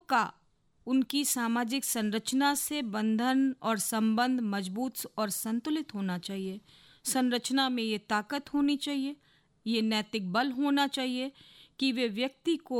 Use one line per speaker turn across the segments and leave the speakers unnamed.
का उनकी सामाजिक संरचना से बंधन और संबंध मजबूत और संतुलित होना चाहिए। संरचना में ये ताकत होनी चाहिए, ये नैतिक बल होना चाहिए कि वे व्यक्ति को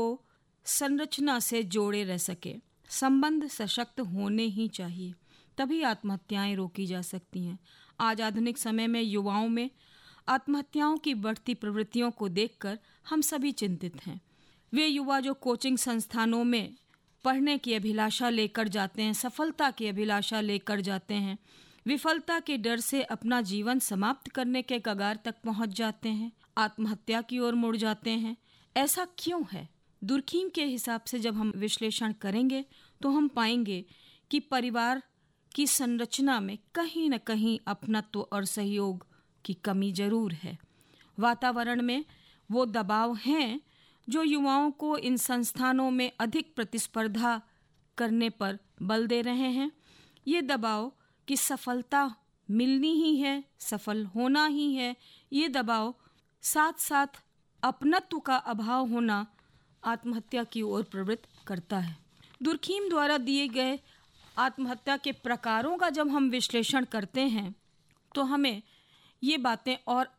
संरचना से जोड़े रह सके। संबंध सशक्त होने ही चाहिए, तभी आत्महत्याएं रोकी जा सकती हैं। आज आधुनिक समय में युवाओं में आत्महत्याओं की बढ़ती प्रवृत्तियों को देखकर हम सभी चिंतित हैं। वे युवा जो कोचिंग संस्थानों में पढ़ने की अभिलाषा लेकर जाते हैं, सफलता की अभिलाषा लेकर जाते हैं, विफलता के डर से अपना जीवन समाप्त करने के कगार तक पहुंच जाते हैं, आत्महत्या की ओर मुड़ जाते हैं। ऐसा क्यों है? दुर्खीम के हिसाब से जब हम विश्लेषण करेंगे तो हम पाएंगे कि परिवार की संरचना में कहीं न कहीं अपनत्व और सहयोग की कमी जरूर है। वातावरण में वो दबाव हैं जो युवाओं को इन संस्थानों में अधिक प्रतिस्पर्धा करने पर बल दे रहे हैं। ये दबाव कि सफलता मिलनी ही है, सफल होना ही है, ये दबाव साथ साथ अपनत्व का अभाव होना आत्महत्या की ओर प्रवृत्त करता है। दुर्खीम द्वारा दिए गए आत्महत्या के प्रकारों का जब हम विश्लेषण करते हैं तो हमें ये बातें और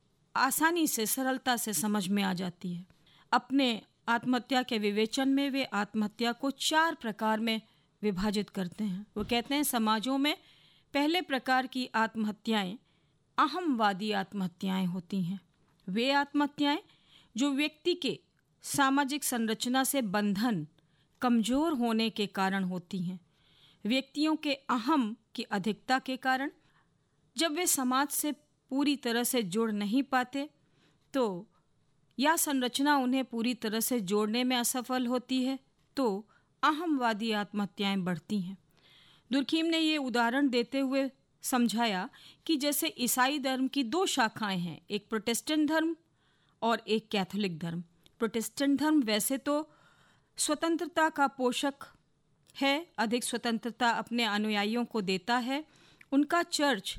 आसानी से, सरलता से समझ में आ जाती है। अपने आत्महत्या के विवेचन में वे आत्महत्या को 4 प्रकार में विभाजित करते हैं। वो कहते हैं समाजों में पहले प्रकार की आत्महत्याएं अहमवादी आत्महत्याएं होती हैं। वे आत्महत्याएं जो व्यक्ति के सामाजिक संरचना से बंधन कमजोर होने के कारण होती हैं। व्यक्तियों के अहम की अधिकता के कारण जब वे समाज से पूरी तरह से जुड़ नहीं पाते तो या संरचना उन्हें पूरी तरह से जोड़ने में असफल होती है तो अहमवादी आत्महत्याएं बढ़ती हैं। दुर्खीम ने ये उदाहरण देते हुए समझाया कि जैसे ईसाई धर्म की 2 शाखाएं हैं, एक प्रोटेस्टेंट धर्म और एक कैथोलिक धर्म। प्रोटेस्टेंट धर्म वैसे तो स्वतंत्रता का पोषक है, अधिक स्वतंत्रता अपने अनुयायियों को देता है। उनका चर्च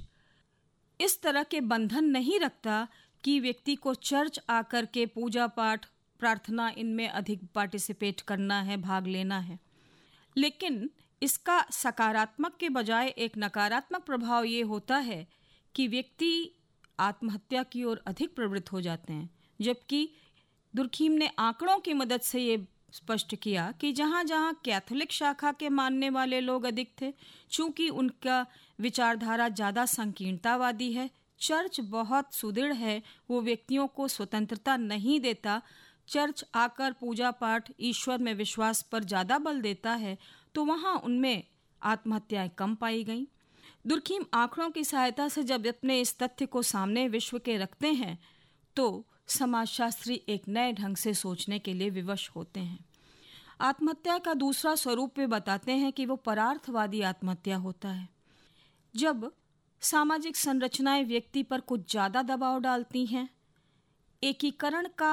इस तरह के बंधन नहीं रखता कि व्यक्ति को चर्च आकर के पूजा पाठ, प्रार्थना इनमें अधिक पार्टिसिपेट करना है, भाग लेना है। लेकिन इसका सकारात्मक के बजाय एक नकारात्मक प्रभाव ये होता है कि व्यक्ति आत्महत्या की ओर अधिक प्रवृत्त हो जाते हैं। जबकि दुर्खीम ने आंकड़ों की मदद से ये स्पष्ट किया कि जहाँ जहाँ कैथोलिक शाखा के मानने वाले लोग अधिक थे, चूंकि उनका विचारधारा ज़्यादा संकीर्णतावादी है, चर्च बहुत सुदृढ़ है, वो व्यक्तियों को स्वतंत्रता नहीं देता, चर्च आकर पूजा पाठ, ईश्वर में विश्वास पर ज़्यादा बल देता है, तो वहाँ उनमें आत्महत्याएं कम पाई गईं। दुर्खीम आंकड़ों की सहायता से जब अपने इस तथ्य को सामने विश्व के रखते हैं तो समाजशास्त्री एक नए ढंग से सोचने के लिए विवश होते हैं। आत्महत्या का दूसरा स्वरूप वे बताते हैं कि वो परार्थवादी आत्महत्या होता है। जब सामाजिक संरचनाएं व्यक्ति पर कुछ ज़्यादा दबाव डालती हैं, एकीकरण का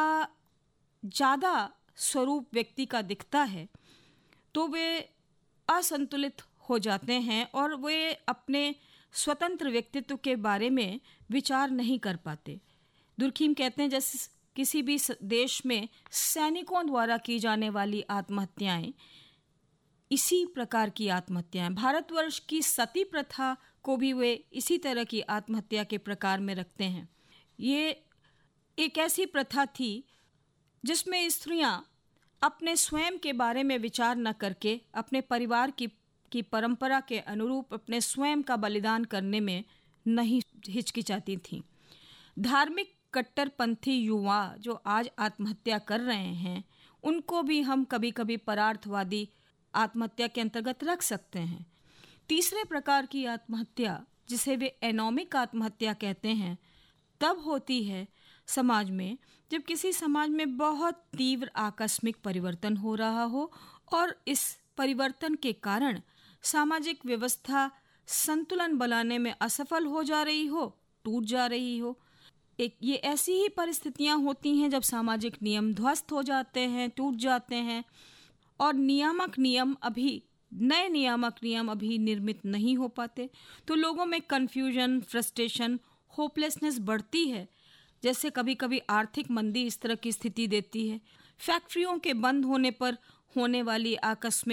ज़्यादा स्वरूप व्यक्ति का दिखता है, तो वे असंतुलित हो जाते हैं और वे अपने स्वतंत्र व्यक्तित्व के बारे में विचार नहीं कर पाते। दुर्खीम कहते हैं जैसे किसी भी देश में सैनिकों द्वारा की जाने वाली आत्महत्याएं इसी प्रकार की आत्महत्याएं। भारतवर्ष की सती प्रथा को भी वे इसी तरह की आत्महत्या के प्रकार में रखते हैं। ये एक ऐसी प्रथा थी जिसमें स्त्रियां अपने स्वयं के बारे में विचार न करके अपने परिवार की परंपरा के अनुरूप अपने स्वयं का बलिदान करने में नहीं हिचकिचाती थीं। धार्मिक कट्टरपंथी युवा जो आज आत्महत्या कर रहे हैं, उनको भी हम कभी कभी परार्थवादी आत्महत्या के अंतर्गत रख सकते हैं। तीसरे प्रकार की आत्महत्या, जिसे वे एनोमिक आत्महत्या कहते हैं, तब होती है समाज में जब किसी समाज में बहुत तीव्र आकस्मिक परिवर्तन हो रहा हो और इस परिवर्तन के कारण सामाजिक व्यवस्था संतुलन बनाने में असफल हो जा रही हो, टूट जा रही हो। ये ऐसी ही परिस्थितियां होती हैं जब सामाजिक नियम ध्वस्त हो जाते हैं, टूट जाते हैं और नए नियामक नियम अभी निर्मित नहीं हो पाते, तो लोगों में कन्फ्यूजन, फ्रस्ट्रेशन, होपलेसनेस बढ़ती है। जैसे कभी कभी आर्थिक मंदी इस तरह की स्थिति देती है। फैक्ट्रियों के बंद होने पर होने वाली आकस्मिक